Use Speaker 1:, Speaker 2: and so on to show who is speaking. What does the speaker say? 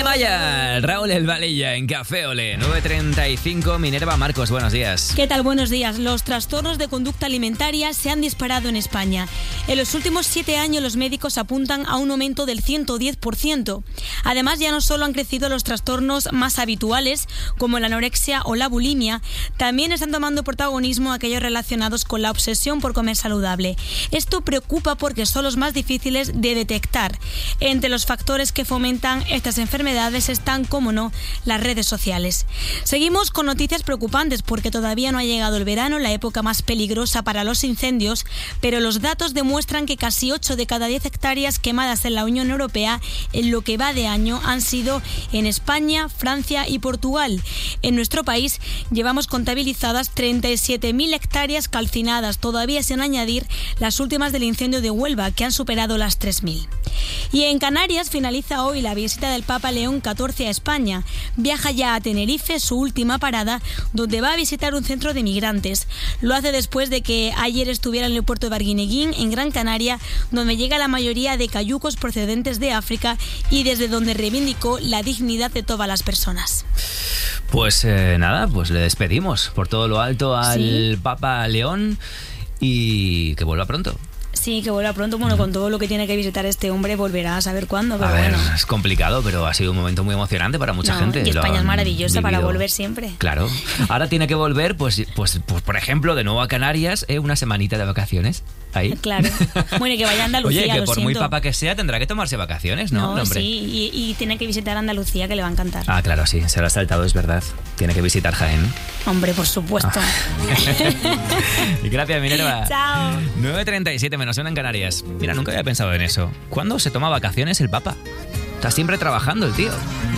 Speaker 1: Ay, Maya, Raúl El Valilla en Café Olé, 9:35. Minerva Marcos, buenos días.
Speaker 2: ¿Qué tal? Buenos días. Los trastornos de conducta alimentaria se han disparado en España. En los últimos 7 años los médicos apuntan a un aumento del 110%. Además, ya no solo han crecido los trastornos más habituales, como la anorexia o la bulimia, también están tomando protagonismo aquellos relacionados con la obsesión por comer saludable. Esto preocupa porque son los más difíciles de detectar. Entre los factores que fomentan estas enfermedades están, como no, las redes sociales. Seguimos con noticias preocupantes porque todavía no ha llegado el verano, la época más peligrosa para los incendios, pero los datos demuestran que casi 8 de cada 10 hectáreas quemadas en la Unión Europea en lo que va de año han sido en España, Francia y Portugal. En nuestro país llevamos contabilizadas 37.000 hectáreas calcinadas, todavía sin añadir las últimas del incendio de Huelva, que han superado las 3.000. Y en Canarias finaliza hoy la visita del Papa León XIV a España. Viaja ya a Tenerife, su última parada, donde va a visitar un centro de migrantes. Lo hace después de que ayer estuviera en el puerto de Barguineguín, en Gran Canaria, donde llega la mayoría de cayucos procedentes de África y desde donde reivindicó la dignidad de todas las personas.
Speaker 1: Pues nada, pues le despedimos por todo lo alto al Papa León y que vuelva pronto.
Speaker 2: Sí, que vuelva pronto. Bueno, con todo lo que tiene que visitar este hombre, volverá a saber cuándo. Pero
Speaker 1: a ver,
Speaker 2: bueno,
Speaker 1: es complicado, pero ha sido un momento muy emocionante para mucha gente.
Speaker 2: Y España es maravillosa
Speaker 1: vivido.
Speaker 2: para volver siempre.
Speaker 1: Claro. Ahora tiene que volver, pues por ejemplo, de nuevo a Canarias, una semanita de vacaciones. Ahí.
Speaker 2: Claro. Bueno, y que vaya a Andalucía.
Speaker 1: Oye, que
Speaker 2: lo
Speaker 1: por
Speaker 2: siento.
Speaker 1: muy papa que sea, tendrá que tomarse vacaciones, ¿no?
Speaker 2: No, sí, y tiene que visitar Andalucía, que le va a encantar.
Speaker 1: Ah, claro, sí, se lo ha saltado, es verdad. Tiene que visitar Jaén.
Speaker 2: Hombre, por supuesto.
Speaker 1: Y gracias, Minerva.
Speaker 2: Chao.
Speaker 1: 9:37 menos 1 en Canarias. Mira, nunca había pensado en eso. ¿Cuándo se toma vacaciones el Papa? Está siempre trabajando el tío.